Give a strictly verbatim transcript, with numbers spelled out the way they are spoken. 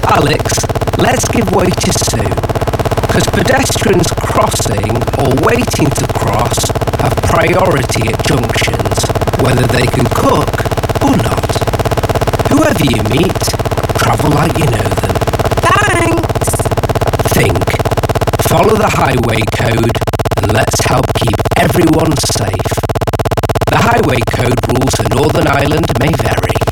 Alex, let's give way to Sue, because pedestrians crossing or waiting to cross have priority at junctions, whether they can cook or not. Whoever you meet, travel like you know them. Thanks! Think. Follow the highway code and let's help keep everyone safe. The highway code rules for Northern Ireland may vary.